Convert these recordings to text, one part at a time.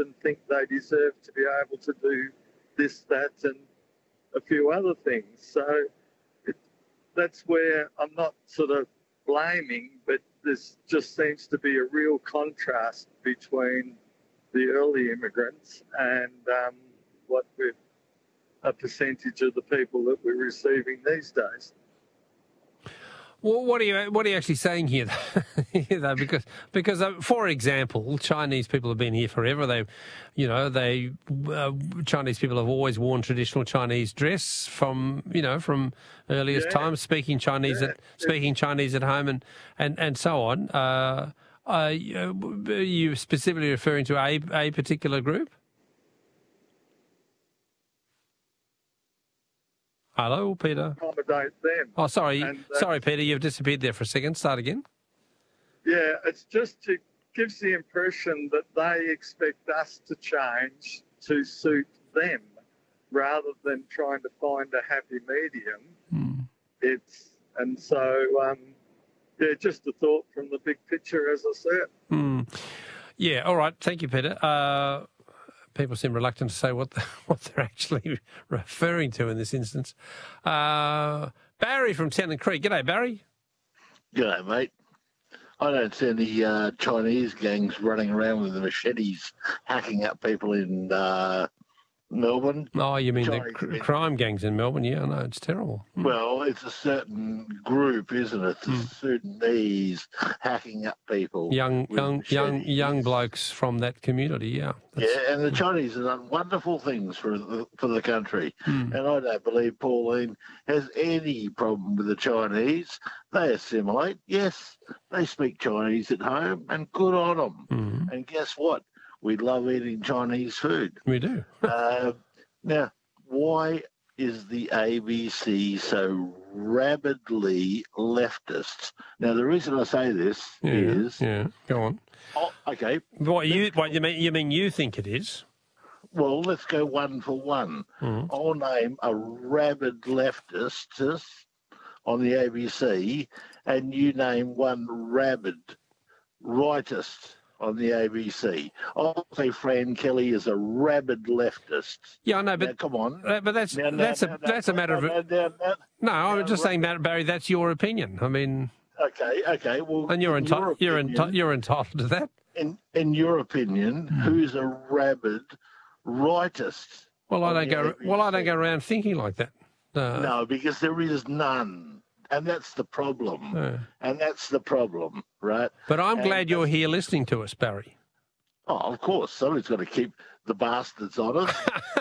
and think they deserve to be able to do this, that, and a few other things. So that's where I'm not sort of blaming, but this just seems to be a real contrast between the early immigrants and a percentage of the people that we're receiving these days. Well, what are you actually saying here, though? Because for example, Chinese people have been here forever. Chinese people have always worn traditional Chinese dress from earliest times, speaking Chinese at home and so on. Are you specifically referring to a particular group? Hello, Peter. Accommodate them. Oh, sorry, Peter, you've disappeared there for a second. Start again. Yeah, it's just gives the impression that they expect us to change to suit them, rather than trying to find a happy medium. Just a thought from the big picture, as I said. Yeah, all right. Thank you, Peter. People seem reluctant to say what they're actually referring to in this instance. Barry from Tennant Creek. G'day, Barry. G'day, mate. I don't see any Chinese gangs running around with machetes hacking up people in Melbourne. Oh, you mean the crime gangs in Melbourne? Yeah, I know, it's terrible. Well, it's a certain group, isn't it? It's Sudanese hacking up people. Young blokes from that community, yeah. And the Chinese have done wonderful things for the country. And I don't believe Pauline has any problem with the Chinese. They assimilate. Yes, they speak Chinese at home, and good on them. And guess what? We love eating Chinese food. We do. Now, why is the ABC so rabidly leftist? Now, the reason I say this is... Yeah, go on. Oh, okay. What you mean? You mean you think it is? Well, let's go one for one. I'll name a rabid leftist on the ABC, and you name one rabid rightist on the ABC. I'll say Fran Kelly is a rabid leftist. Yeah, I know, but now, come on. But that's a matter of. No, I'm just saying, Barry. That's your opinion. I mean. Okay. Well, and you're entitled to that. In your opinion, who's a rabid rightist? Well, I don't go around thinking like that. No, because there is none. And that's the problem. And that's the problem, right? But I'm glad you're here listening to us, Barry. Oh, of course. Somebody's got to keep the bastards honest.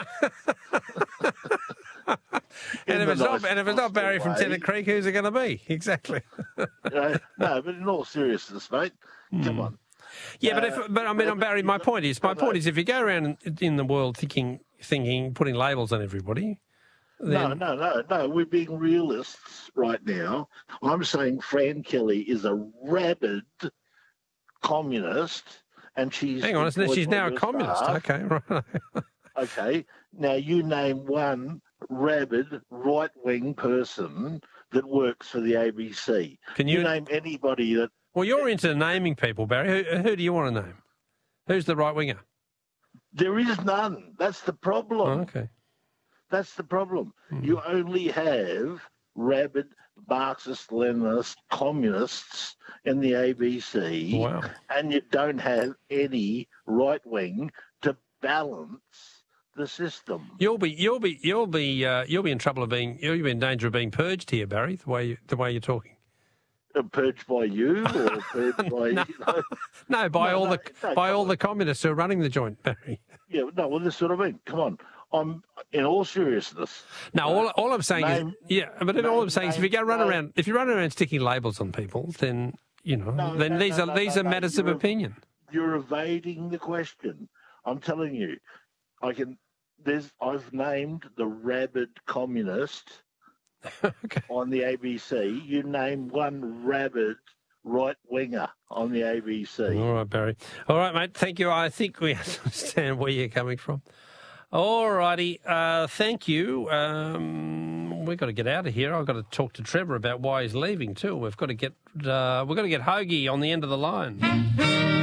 And if it's not Barry from Tennant Creek, who's it going to be? Exactly. No, but in all seriousness, mate, come on. Yeah, Barry, my point is, if you go around in the world thinking, putting labels on everybody. No. We're being realists right now. I'm saying Fran Kelly is a rabid communist, and she's... Hang on, she's now a communist. Okay, right. Okay, now you name one rabid right-wing person that works for the ABC. Can you name anybody that... Well, you're into naming people, Barry. Who do you want to name? Who's the right-winger? There is none. That's the problem. Oh, okay. That's the problem. You only have rabid Marxist-Leninist communists in the ABC, wow. And you don't have any right-wing to balance the system. You'll be in trouble of you'll be in danger of being purged here, Barry. The way you're talking. Purged by you, or purged by by all the communists who are running the joint, Barry. Yeah, no. Well, this is what I mean. Come on. I'm in all seriousness. No, all I'm saying is if you run around sticking labels on people, then these are matters of opinion. You're evading the question. I'm telling you, I've named the rabid communist on the ABC. You name one rabid right-winger on the ABC. All right, Barry. All right, mate. Thank you. I think we understand where you're coming from. All righty, thank you. We've got to get out of here. I've got to talk to Trevor about why he's leaving too. We've got to get Hoagie on the end of the line.